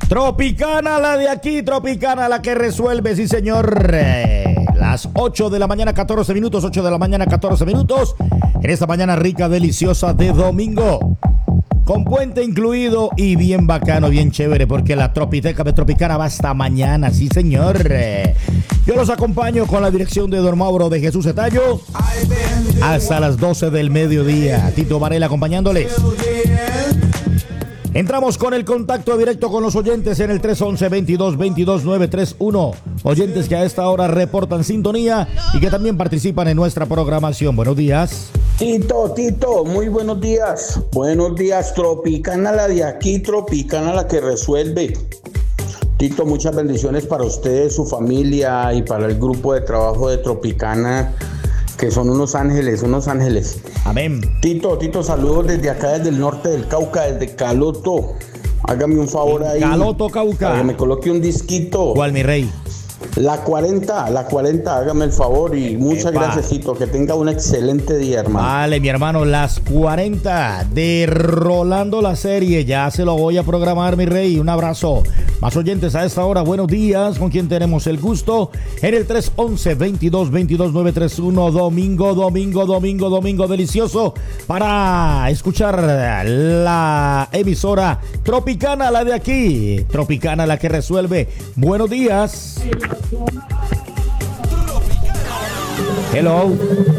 Tropicana, la de aquí, Tropicana, la que resuelve, sí señor. Las 8 de la mañana, 14 minutos, 8 de la mañana, 14 minutos. En esta mañana rica, deliciosa de domingo. Con puente incluido y bien bacano, bien chévere, porque la Tropiteca de Tropicana va hasta mañana, sí señor. Yo los acompaño con la dirección de Don Mauro de Jesús Etayo hasta las 12 del mediodía. Tito Varela acompañándoles. Entramos con el contacto directo con los oyentes en el 311-22-22-931. Oyentes que a esta hora reportan sintonía y que también participan en nuestra programación. Buenos días. Tito, muy buenos días. Buenos días, Tropicana, la de aquí, Tropicana, la que resuelve. Tito, muchas bendiciones para ustedes, su familia y para el grupo de trabajo de Tropicana, que son unos ángeles. Amén. Tito, saludos desde acá, desde el norte del Cauca, desde Caloto. Hágame un favor ahí. Caloto, Cauca. Para que me coloque un disquito. ¿Cuál, mi rey? La 40, hágame el favor y muchas gracias, Tito. Que tenga un excelente día, hermano. Vale, mi hermano, las 40 de Rolando la Serie. Ya se lo voy a programar, mi rey. Un abrazo. Más oyentes a esta hora, buenos días. ¿Con quién tenemos el gusto? En el 311-22-22-931. Domingo delicioso para escuchar la emisora Tropicana, la de aquí. Tropicana, la que resuelve. Buenos días. Hello.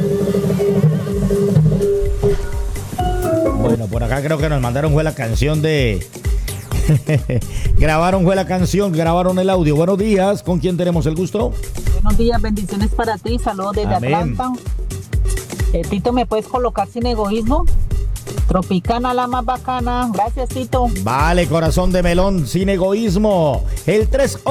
Bueno, por acá creo que nos mandaron fue la canción de... grabaron el audio. Buenos días, ¿con quién tenemos el gusto? Buenos días, bendiciones para ti, saludos desde Amén. Atlanta. Tito, ¿me puedes colocar Sin Egoísmo? Tropicana, la más bacana. Gracias, Tito. Vale, corazón de melón, Sin Egoísmo. El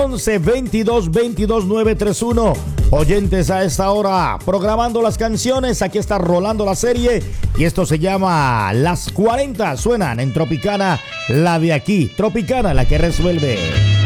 311-22-22-931. Oyentes a esta hora, programando las canciones. Aquí está Rolando la Serie. Y esto se llama Las 40. Suenan en Tropicana, la de aquí. Tropicana, la que resuelve.